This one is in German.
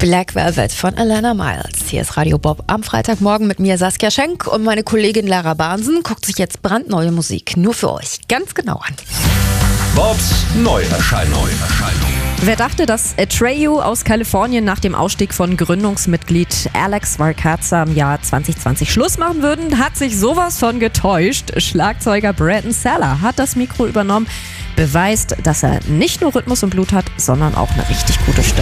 Black Velvet von Alana Miles. Hier ist Radio Bob am Freitagmorgen mit mir Saskia Schenk und meine Kollegin Lara Bahnsen guckt sich jetzt brandneue Musik nur für euch ganz genau an. Bobs Neuerscheinung. Wer dachte, dass Atreyu aus Kalifornien nach dem Ausstieg von Gründungsmitglied Alex Varkaza im Jahr 2020 Schluss machen würden, hat sich sowas von getäuscht. Schlagzeuger Brandon Saller hat das Mikro übernommen, beweist, dass er nicht nur Rhythmus im Blut hat, sondern auch eine richtig gute Stimme.